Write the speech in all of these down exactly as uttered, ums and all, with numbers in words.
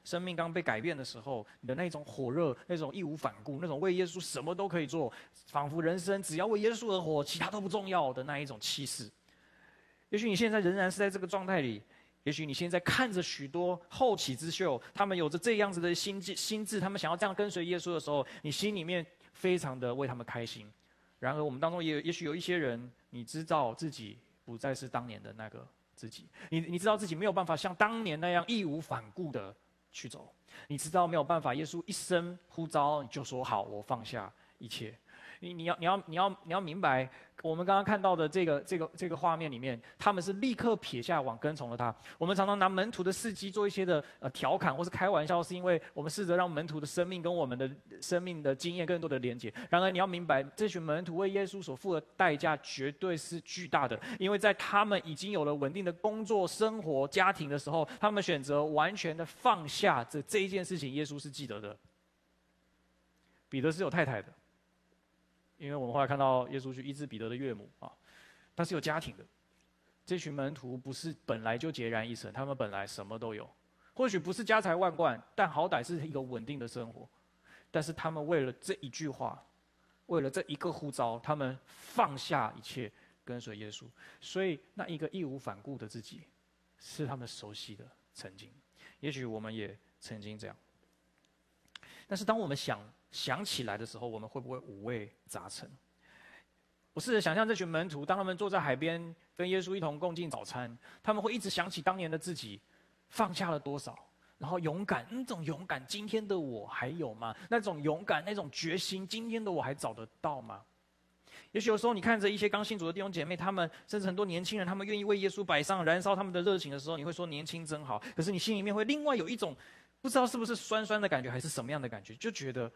生命刚被改变的时候，你的那种火热、那种义无反顾、那种为耶稣什么都可以做，仿佛人生只要为耶稣而活，其他都不重要的那一种气势。也许你现在仍然是在这个状态里，也许你现在看着许多后起之秀，他们有着这样子的心智，心智，他们想要这样跟随耶稣的时候，你心里面非常的为他们开心。然而，我们当中也也许有一些人，你知道自己不再是当年的那个自己，你你知道自己没有办法像当年那样义无反顾的去走，你知道没有办法，耶稣一声呼召，你就说好，我放下一切。你你要你要你要你要明白，我们刚刚看到的这个这个这个画面里面，他们是立刻撇下网跟从了他。我们常常拿门徒的事迹做一些的呃调侃或是开玩笑，是因为我们试着让门徒的生命跟我们的生命的经验更多的连结。然而你要明白，这群门徒为耶稣所付的代价绝对是巨大的，因为在他们已经有了稳定的工作、生活、家庭的时候，他们选择完全的放下这这一件事情，耶稣是记得的。彼得是有太太的。因为我们后来看到耶稣去医治彼得的岳母啊，他是有家庭的。这群门徒不是本来就孑然一身，他们本来什么都有，或许不是家财万贯，但好歹是一个稳定的生活。但是他们为了这一句话，为了这一个呼召，他们放下一切跟随耶稣。所以那一个义无反顾的自己，是他们熟悉的曾经。也许我们也曾经这样。但是当我们想想起来的时候，我们会不会五味杂陈？我试着想象这群门徒，当他们坐在海边跟耶稣一同共进早餐，他们会一直想起当年的自己放下了多少，然后勇敢，那种勇敢，今天的我还有吗？那种勇敢，那种决心，今天的我还找得到吗？也许有时候你看着一些刚信主的弟兄姐妹，他们甚至很多年轻人，他们愿意为耶稣摆上、燃烧他们的热情的时候，你会说年轻真好。可是你心里面会另外有一种不知道是不是酸酸的感觉，还是什么样的感觉，就觉得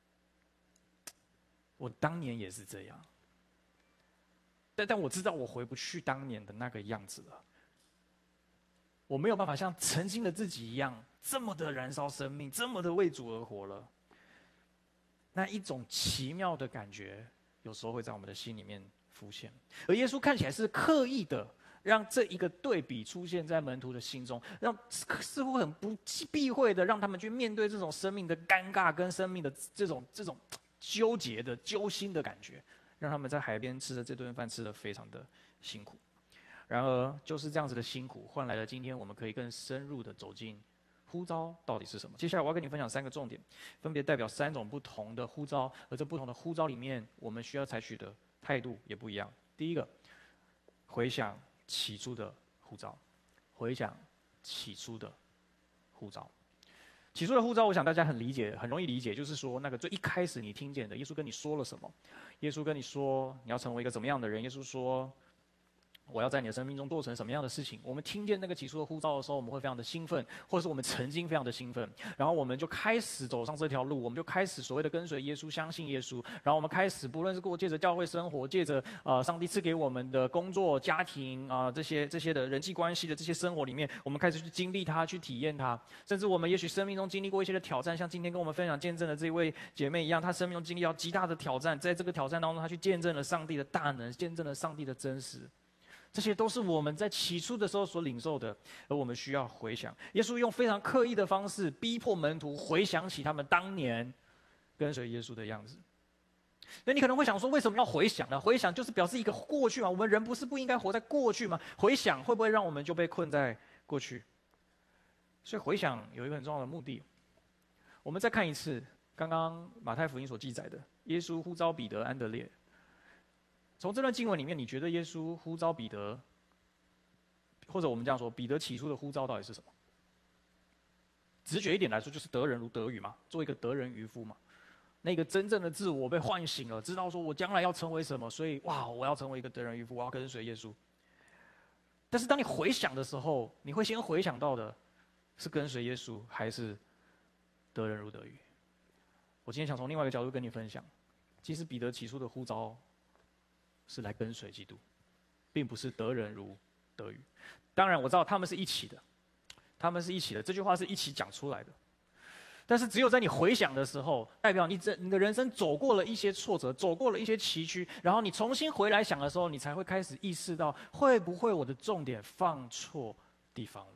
我当年也是这样，但但我知道我回不去当年的那个样子了。我没有办法像曾经的自己一样，这么的燃烧生命，这么的为主而活了。那一种奇妙的感觉，有时候会在我们的心里面浮现。而耶稣看起来是刻意的，让这一个对比出现在门徒的心中，让似乎很不避讳的让他们去面对这种生命的尴尬跟生命的这种这种纠结的揪心的感觉，让他们在海边吃的这顿饭吃得非常的辛苦。然而就是这样子的辛苦，换来了今天我们可以更深入的走进呼召到底是什么。接下来我要跟你分享三个重点，分别代表三种不同的呼召，而这不同的呼召里面，我们需要采取的态度也不一样。第一个，回想起初的呼召，回想起初的呼召。起初的呼召，我想大家很理解，很容易理解，就是说那个最一开始你听见的，耶稣跟你说了什么？耶稣跟你说你要成为一个怎么样的人？耶稣说我要在你的生命中做成什么样的事情？我们听见那个起初的呼召的时候，我们会非常的兴奋，或者是我们曾经非常的兴奋，然后我们就开始走上这条路，我们就开始所谓的跟随耶稣，相信耶稣，然后我们开始不论是过借着教会生活，借着呃上帝赐给我们的工作、家庭啊、呃、这些这些的人际关系的这些生活里面，我们开始去经历它，去体验它，甚至我们也许生命中经历过一些的挑战，像今天跟我们分享见证的这位姐妹一样，她生命中经历到极大的挑战，在这个挑战当中，她去见证了上帝的大能，见证了上帝的真实。这些都是我们在起初的时候所领受的，而我们需要回想。耶稣用非常刻意的方式逼迫门徒回想起他们当年跟随耶稣的样子。那你可能会想说，为什么要回想呢？回想就是表示一个过去嘛，我们人不是不应该活在过去吗？回想会不会让我们就被困在过去？所以回想有一个很重要的目的。我们再看一次刚刚马太福音所记载的，耶稣呼召彼得、安德烈。从这段经文里面，你觉得耶稣呼召彼得，或者我们这样说，彼得起初的呼召到底是什么？直觉一点来说，就是得人如得鱼嘛，做一个得人渔夫嘛。那个真正的自我被唤醒了，知道说我将来要成为什么，所以哇，我要成为一个得人渔夫，我要跟随耶稣。但是当你回想的时候，你会先回想到的是跟随耶稣，还是得人如得鱼？我今天想从另外一个角度跟你分享，其实彼得起初的呼召是来跟随基督，并不是得人如得鱼。当然我知道他们是一起的，他们是一起的，这句话是一起讲出来的。但是只有在你回想的时候，代表你这你的人生走过了一些挫折，走过了一些崎岖，然后你重新回来想的时候，你才会开始意识到，会不会我的重点放错地方了？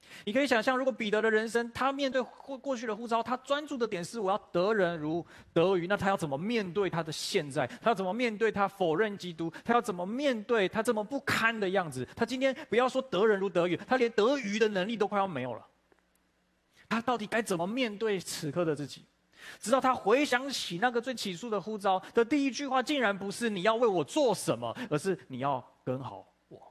你可以想象，如果彼得的人生，他面对过过去的呼召，他专注的点是我要得人如得鱼，那他要怎么面对他的现在？他要怎么面对他否认基督？他要怎么面对他这么不堪的样子？他今天不要说得人如得鱼，他连得鱼的能力都快要没有了。他到底该怎么面对此刻的自己？直到他回想起那个最起初的呼召的第一句话，竟然不是你要为我做什么，而是你要跟好我。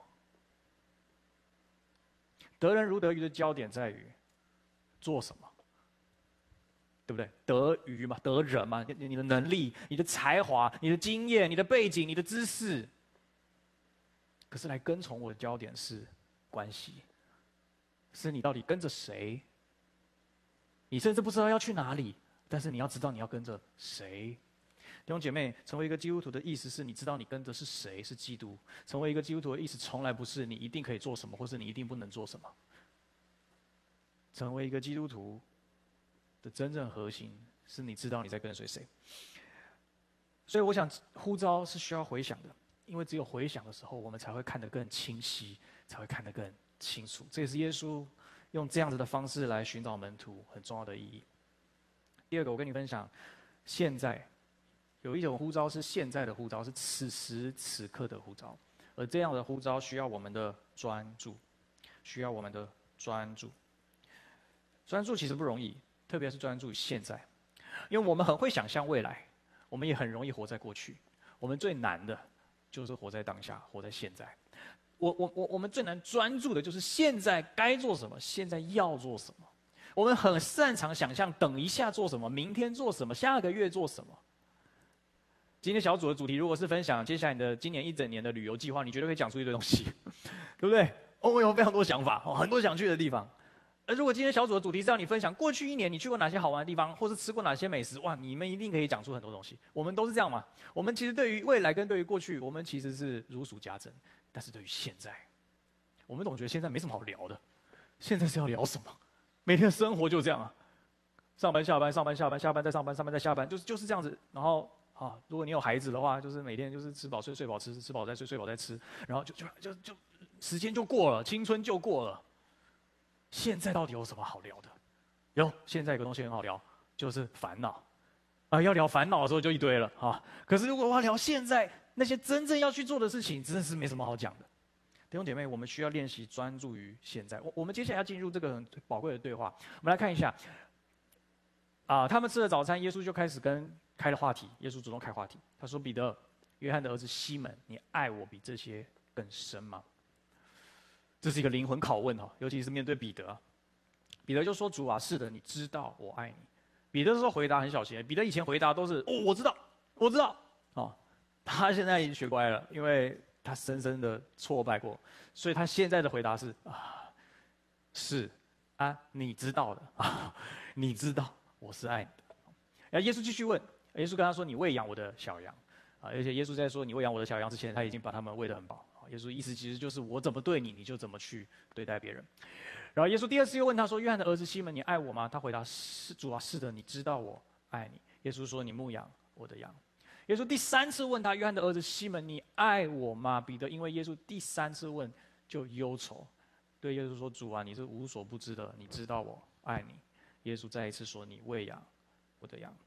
得人如得鱼的焦点在于做什么，对不对？得鱼嘛，得人嘛，你的能力、你的才华、你的经验、你的背景、你的知识。可是来跟从我的焦点是关系，是你到底跟着谁？你甚至不知道要去哪里，但是你要知道你要跟着谁。弟兄姐妹，成为一个基督徒的意思是你知道你跟的是谁，是基督。成为一个基督徒的意思从来不是你一定可以做什么，或是你一定不能做什么。成为一个基督徒的真正核心是你知道你在跟随谁。所以我想呼召是需要回想的，因为只有回想的时候，我们才会看得更清晰，才会看得更清楚。这也是耶稣用这样子的方式来寻找门徒很重要的意义。第二个，我跟你分享，现在有一种呼召是现在的呼召，是此时此刻的呼召，而这样的呼召需要我们的专注，需要我们的专注。专注其实不容易，特别是专注现在，因为我们很会想象未来，我们也很容易活在过去。我们最难的就是活在当下，活在现在。我我我我们最难专注的就是现在该做什么，现在要做什么。我们很擅长想象等一下做什么，明天做什么，下个月做什么。今天小组的主题如果是分享接下来你的今年一整年的旅游计划，你绝对可以讲出一堆东西，对不对？我们有非常多想法，很多想去的地方。而如果今天小组的主题是让你分享过去一年你去过哪些好玩的地方，或是吃过哪些美食，哇，你们一定可以讲出很多东西。我们都是这样嘛？我们其实对于未来跟对于过去，我们其实是如数家珍，但是对于现在，我们总觉得现在没什么好聊的。现在是要聊什么？每天的生活就这样啊，上班下班，上班下班，下班再上班，上班再下班，就是就是这样子。然后啊，如果你有孩子的话，就是每天就是吃饱睡，睡饱吃，吃饱再睡，睡饱再吃，然后就就就就时间就过了，青春就过了。现在到底有什么好聊的？有，现在有个东西很好聊，就是烦恼。啊，要聊烦恼的时候就一堆了啊。可是如果我要聊现在那些真正要去做的事情，真的是没什么好讲的。弟兄姐妹，我们需要练习专注于现在。我我们接下来要进入这个很宝贵的对话，我们来看一下。啊，他们吃了早餐，耶稣就开始跟开了话题。耶稣主动开话题，他说：“彼得，约翰的儿子西门，你爱我比这些更深吗？”这是一个灵魂拷问哈，尤其是面对彼得。彼得就说：“主啊，是的，你知道我爱你。”彼得这时候回答很小心。彼得以前回答都是：“哦，我知道，我知道。”哦，他现在已经学乖了，因为他深深的挫败过，所以他现在的回答是：“啊，是啊，你知道的啊，你知道我是爱你的。”然后耶稣继续问，耶稣跟他说：“你喂养我的小羊。”啊，而且耶稣在说“你喂养我的小羊”之前，他已经把他们喂得很饱。耶稣意思其实就是我怎么对你，你就怎么去对待别人。然后耶稣第二次又问他说：“约翰的儿子西门，你爱我吗？”他回答：“是，主啊，是的，你知道我爱你。”耶稣说：“你牧养我的羊。”耶稣第三次问他：“约翰的儿子西门，你爱我吗？”彼得因为耶稣第三次问就忧愁，对耶稣说：“主啊，你是无所不知的，你知道我爱你。”耶稣再一次说：“你喂养我的羊。”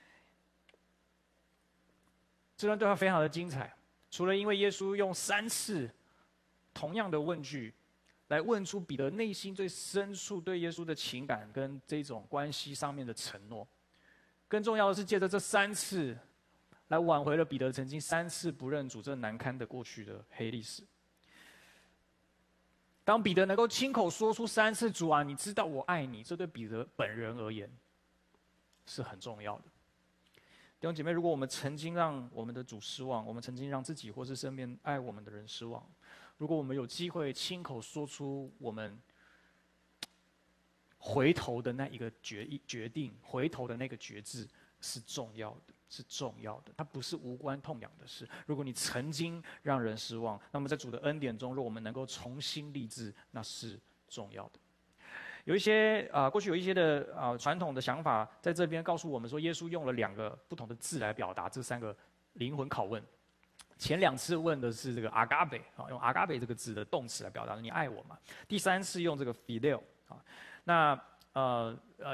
这段对话非常的精彩。除了因为耶稣用三次同样的问句来问出彼得内心最深处对耶稣的情感跟这种关系上面的承诺，更重要的是借着这三次来挽回了彼得曾经三次不认主这难堪的过去的黑历史。当彼得能够亲口说出三次“主啊，你知道我爱你”，这对彼得本人而言是很重要的。弟兄姐妹，如果我们曾经让我们的主失望，我们曾经让自己或是身边爱我们的人失望，如果我们有机会亲口说出我们回头的那一个决决定，回头的那个决志是重要的，是重要的。它不是无关痛痒的事。如果你曾经让人失望，那么在主的恩典中，若我们能够重新立志，那是重要的。有一些啊、呃，过去有一些的啊、呃、传统的想法，在这边告诉我们说，耶稣用了两个不同的字来表达这三个灵魂拷问。前两次问的是这个阿嘎贝啊，用阿嘎贝这个字的动词来表达你爱我嘛。第三次用这个 filial 啊。那呃呃。